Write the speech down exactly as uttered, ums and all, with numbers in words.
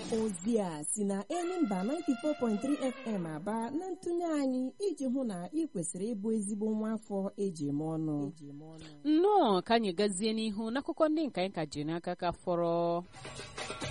ozi a si na Enyimba ninety-four point three F M Aba na ntụnye anyị iji hụ na ị kwesịrị ịbụ ezigbo nwa afọ eji eme ọnụ. Nnọọ ka anyị gazie n'ihu n'akụkọ ndị nke anyị ka ji n'aka ka fọrọ.